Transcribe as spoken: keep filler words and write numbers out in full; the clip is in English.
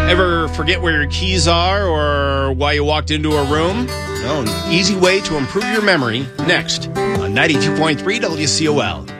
Ever forget where your keys are or why you walked into a room? No, an easy way to improve your memory next on ninety-two point three W C O L.